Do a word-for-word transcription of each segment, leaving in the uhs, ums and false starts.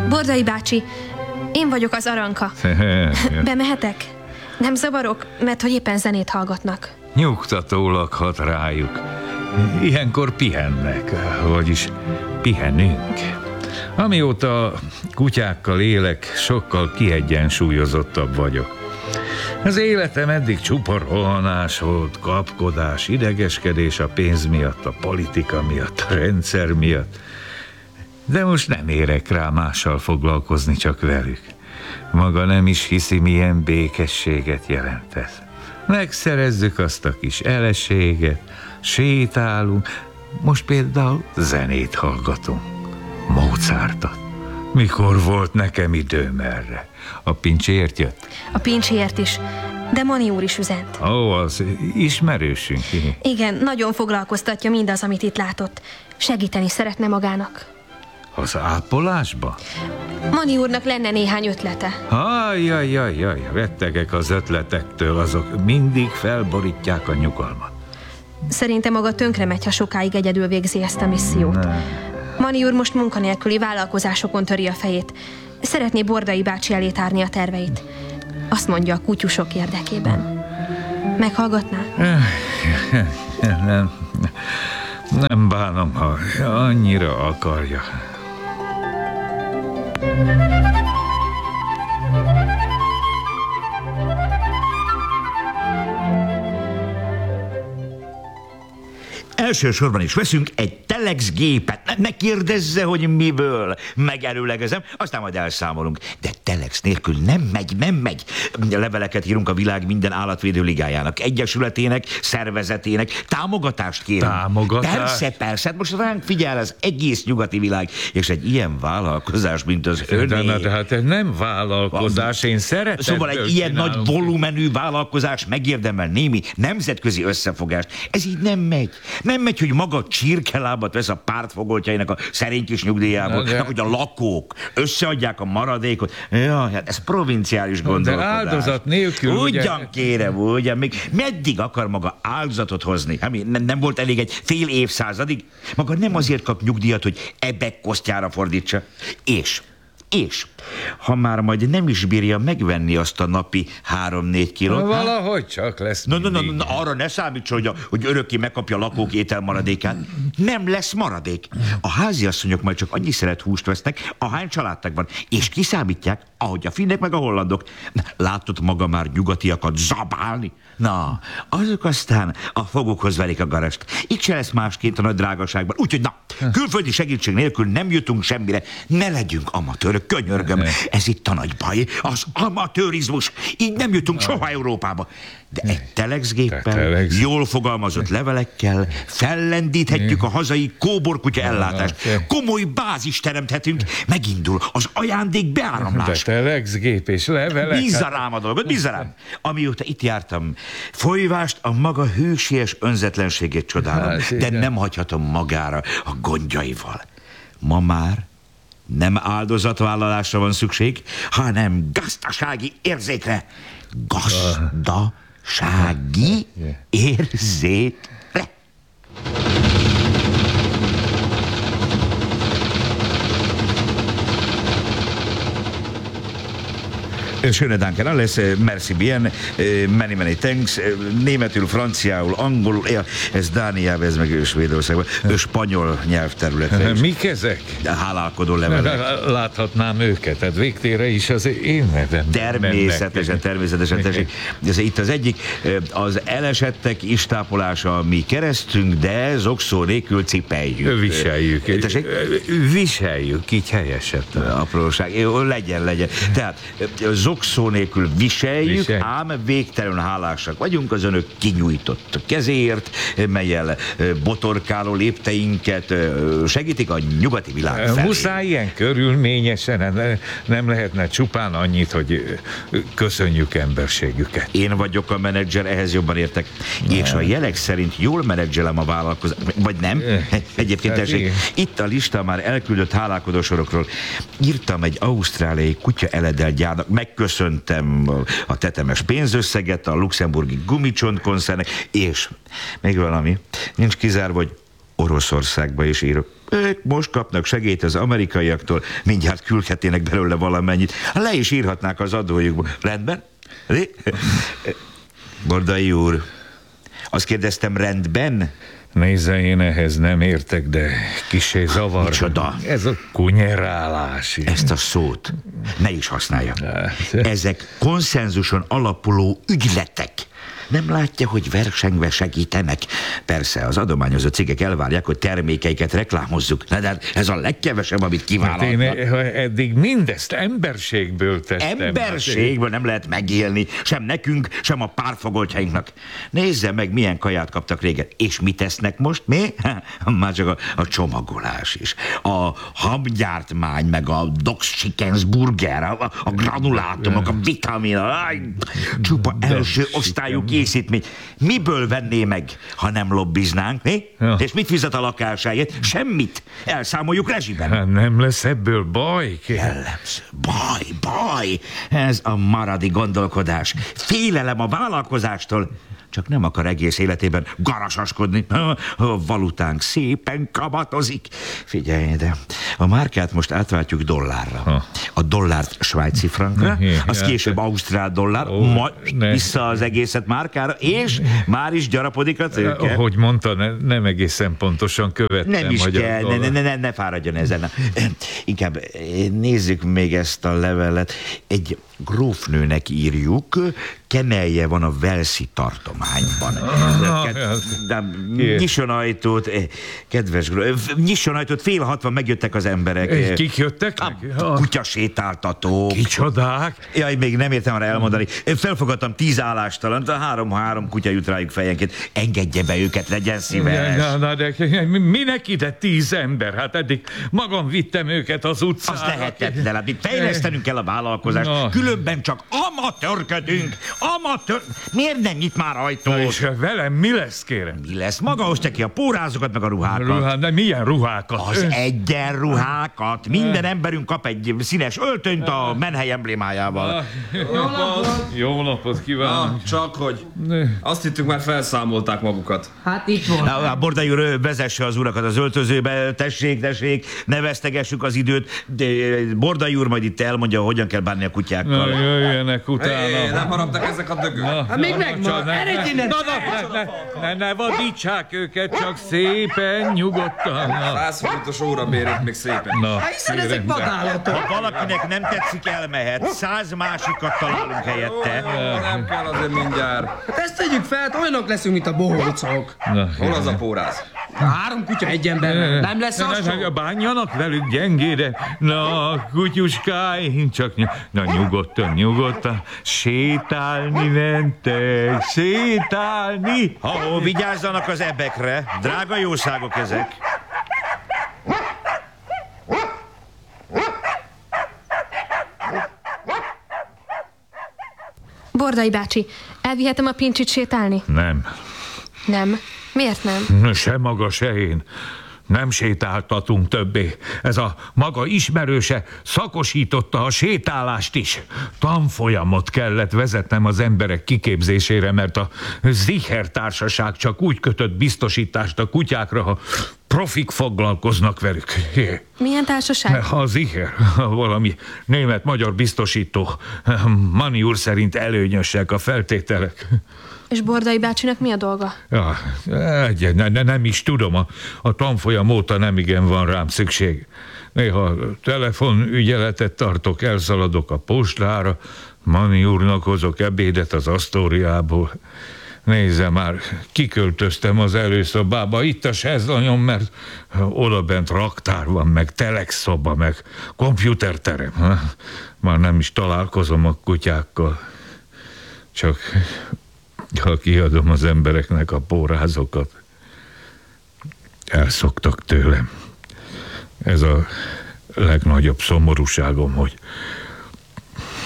Bordai bácsi, én vagyok az Aranka. Bemehetek? Nem zavarok, mert hogy éppen zenét hallgatnak. Nyugtatólag hat rájuk. Ilyenkor pihennek, vagyis pihenünk. Amióta kutyákkal élek, sokkal kiegyensúlyozottabb vagyok. Az életem eddig csupa rohanás volt, kapkodás, idegeskedés a pénz miatt, a politika miatt, a rendszer miatt. De most nem érek rá mással foglalkozni, csak velük. Maga nem is hiszi, milyen békességet jelent ez. Megszerezzük azt a kis eleséget, sétálunk, most például zenét hallgatunk. Mozartot. Mikor volt nekem időm erre? A pincséért jött? A pincséért is, de Mani úr is üzent. Ó, az ismerősünk. Igen, nagyon foglalkoztatja mindaz, amit itt látott. Segíteni szeretne magának. Az ápolásba? Mani úrnak lenne néhány ötlete. Ajjajjajjaj, rettegek az ötletektől, azok mindig felborítják a nyugalmat. Szerintem maga tönkre megy, ha sokáig egyedül végzi ezt a missziót. Ne. Mani úr most munkanélküli vállalkozásokon töri a fejét. Szeretné Bordai bácsi elé tárni a terveit. Azt mondja, a kutyusok érdekében. Meghallgatná? Nem, nem bánom, ha annyira akarja. Elsősorban is veszünk egy telex gépet. Ne, ne kérdezze, hogy miből. Megerőlegezem, aztán majd elszámolunk. De telex nélkül nem megy, nem megy. Leveleket írunk a világ minden állatvédő ligájának, egyesületének, szervezetének. Támogatást kérünk. Támogatást? Persze, persze. Hát most ránk figyel az egész nyugati világ, és egy ilyen vállalkozás, mint az öné. De, de, de hát ez nem vállalkozás, én szeretem. Szóval egy ilyen nagy volumenű vállalkozás megérdemel némi nemzetközi összefogást. Ez így nem megy. Nem megy, hogy maga csirkelábat vesz a pártfogoltjainak a szerény kis nyugdíjából, de... meg hogy a lakók összeadják a maradékot. Ja, hát ez provinciális gondolkodás. De áldozat nélkül... Ugyan ugye... kérem, ugyan, még meddig akar maga áldozatot hozni? Hát, nem, nem volt elég egy fél évszázadig? Maga nem azért kap nyugdíjat, hogy ebek kosztjára fordítsa. És... És ha már majd nem is bírja megvenni azt a napi három-négy kilót... Na, valahogy csak lesz no, no, no, no, arra ne számítson, hogy, a, hogy örökké megkapja a lakók ételmaradékát. Nem lesz maradék. A háziasszonyok majd csak annyi szeret húst vesznek, ahány családtagban, és kiszámítják, ahogy a finnek meg a hollandok. Látott maga már nyugatiakat zabálni? Na, azok aztán a fogukhoz verik a garast. Itt se lesz másként a nagy drágaságban. Úgyhogy na, külföldi segítség nélkül nem jutunk semmire. Ne legyünk amatőrök, könyörgöm. Ez itt a nagy baj, az amatőrizmus. Így nem jutunk soha Európába. De egy telexgéppel, telex. jól fogalmazott levelekkel fellendíthetjük a hazai kóborkutya ellátást. Komoly bázist teremthetünk. Megindul az ajándék beáramlás. De telexgép és levelek. Bízza rám a dolgot, bízza rám. Amióta itt jártam, folyvást a maga hősies önzetlenségét csodálom, de nem hagyhatom magára a gondjaival. Ma már nem áldozatvállalásra van szükség, hanem gazdasági érzékre. Gazdasági érzékre. Schöne Danke alles, merci bien, many, many thanks, németül, franciául, angolul, ja, ez Dániában, ez meg Svédországban, spanyol nyelvterületre is. Mik ezek? De hálálkodó levelek. Láthatnám őket, tehát végtére is az én nevem. Természetesen, természetesen, tessék. Ez itt az egyik, az elesettek istápolása a mi keresztünk, de zokszó nélkül cipeljük. Viseljük. Tessék? Viseljük, így helyesebb. Apróság, jó, legyen, legyen. Tehát zokszó nélkül viseljük, Visel. ám végtelen hálásak vagyunk az önök kinyújtott kezéért, melyel botorkáló lépteinket segítik a nyugati világ felé. Muszáj ilyen körülményesen, nem lehetne csupán annyit, hogy köszönjük emberségüket. Én vagyok a menedzser, ehhez jobban értek. Nem. És a jelek szerint jól menedzselem a vállalkozást, vagy nem? Egyébként tessék, itt a lista már elküldött hálálkodó sorokról. Írtam egy ausztráliai kutya eledel gyárnak, megköszöntem a tetemes pénzösszeget, a luxemburgi gumicsont koncernek, és még valami, nincs kizárva, hogy Oroszországba is írok. Ők most kapnak segélyt az amerikaiaktól, mindjárt küldhetnének belőle valamennyit. Le is írhatnák az adójukba. Rendben? Bordai úr, azt kérdeztem, rendben? Nézze, én ehhez nem értek, de kissé zavar. Micsoda? Ez a kunyerálás. Ezt a szót ne is használja. Ezek konszenzuson alapuló ügyletek. Nem látja, hogy versengve segítenek? Persze, az adományozó cégek elvárják, hogy termékeiket reklámozzuk. De ez a legkevesebb, amit kivállalnak. Hát én eddig mindezt emberségből tettem. Emberségből nem lehet megélni. Sem nekünk, sem a pártfogoltjainknak. Nézze meg, milyen kaját kaptak régen. És mit tesznek most? Mi? Már csak a, a csomagolás is. A hamgyártmány, meg a Doc's Chickens burger, a, a granulátumok, a vitamin, aj, csupa első osztályú készítmény. Miből venné meg, ha nem lobbiznánk, mi? Ja. És mit fizet a lakásáért? Semmit. Elszámoljuk rezsiben. Hát nem lesz ebből baj, kérem. Jellemző. Baj, baj. Ez a maradi gondolkodás. Félelem a vállalkozástól. Csak nem akar egész életében garasaskodni. A valutánk szépen kabatozik. Figyelj, de a márkát most átváltjuk dollárra. Ha. A dollárt svájci frankra, az később ausztrál dollár, oh, majd vissza az egészet márkára, és már is gyarapodik a tőke. Ahogy mondta, ne, nem egészen pontosan követtem. Nem is kell, ne, ne, ne, ne fáradjon ezen. Inkább nézzük még ezt a levelet. Egy grófnőnek írjuk, Kenelje van a Walesi tartományban. Ah, de nyisson ajtót, kedves gróf, nyisson ajtót, fél hatvan megjöttek az emberek. Kik jöttek? A kutyasétáltatók. Kicsodák? Jaj, még nem értem arra elmondani. Felfogadtam tíz állástalant, a három-három kutya jut rájuk fejenként. Engedje be őket, legyen szíves. Na, na, de minek ide tíz ember? Hát eddig magam vittem őket az utcára. Az lehetetlen, hát itt fejlesztenünk kell a vállalkozást. No. Különben csak amatőrködünk. Amatőr... Miért nem nyit már ajtót? Na és velem mi lesz, kérem? Mi lesz? Maga osztja ki a pórázokat, meg a ruhákat. Ruhá, de milyen ruhákat? Az Ön... egyenruhákat. Minden emberünk kap egy színes öltönyt a menhely emblémájával. Jó napot! Jó napot kívánok! Ah, csak hogy azt hittük, már felszámolták magukat. Hát itt van. Na, Bordai úr, vezesse az urakat az öltözőbe, tessék, tessék, ne vesztegessük az időt. De Bordai úr majd itt elmondja, hogyan kell bánni a kutyákkal. Na, jöjjenek utána. Hé, nem haraptak ezek a dögök? Hát még megvan, eredj innen! Na, na, ne, ne, ne, ne vadítsák őket, csak szépen, nyugodtan. Száz forintos órabérét még szépen. Na, hát hiszen ezek vadállatok. Ha valakinek nem tetszik, elmehet. Száz másikat találunk helyette. Ó, nem kell azért mindjárt. Hát ezt tegyük fel, olyanok leszünk, mint a bohócok. Na, hol az a póráz? Három kutya egy ember. Nem lesz hasonló? Bánjanak velük gyengére. Na, kutyuskáim, csak ny- na, nyugodtan, nyugodtan. Sétálni mentek, sétálni. Ha, vigyázzanak az ebekre. Drága jószágok ezek. Bordai bácsi, elvihetem a Pincsit sétálni? Nem. Nem. Miért nem? Se maga, se én. Nem sétáltatunk többé. Ez a maga ismerőse szakosította a sétálást is. Tanfolyamot kellett vezetnem az emberek kiképzésére, mert a Zicher társaság csak úgy kötött biztosítást a kutyákra, ha profik foglalkoznak velük. Milyen társaság? A Zicher, valami német-magyar biztosító. Mani úr szerint előnyösek a feltételek. És Bordai bácsinak mi a dolga? Ja, egy, ne, ne, nem is tudom, a, a tanfolyam óta nem igen van rám szükség. Néha telefonügyeletet tartok, elszaladok a postára, Mani úrnak hozok ebédet az Asztóriából. Nézze már, kiköltöztem az előszobába, itt a sezlonyom, mert odabent raktár van, meg telexszoba, meg komputerterem. Már nem is találkozom a kutyákkal. Csak ha kiadom az embereknek a pórázokat, elszoktak tőlem. Ez a legnagyobb szomorúságom, hogy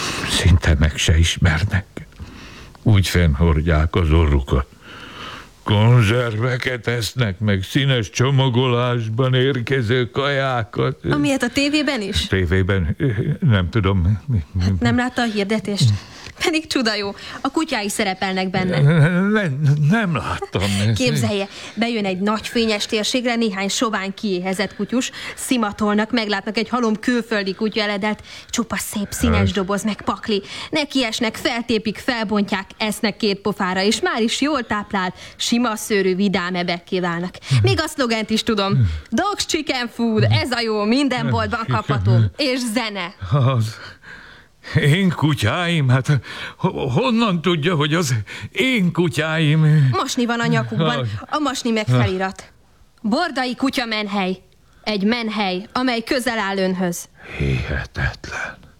szinte meg se ismernek. Úgy fennhordják az orrukat. konzerveket esznek, meg színes csomagolásban érkező kajákat. Amilyet a tévében is? Tévében? Nem tudom. Hát nem látta a hirdetést? Pedig csuda jó. A kutyái szerepelnek benne. Nem, nem láttam. Képzelje, bejön egy nagy fényes térségre néhány sovány kiéhezett kutyus, szimatolnak, meglátnak egy halom külföldi kutyaeledelt, csupa szép színes doboz, meg pakli. Nekiesnek, feltépik, felbontják, esznek két pofára, és már is jól táplált, sima szőrű, vidám ebekké válnak. Még a szlogent is tudom. Dogs Chicken Food, ez a jó, minden boltban kapható. És zene. Az... Én kutyáim? Hát honnan tudja, hogy az én kutyáim? Masni van a nyakukban, a masni meg felirat. Bordai kutya menhely. Egy menhely, amely közel áll önhöz. Hihetetlen.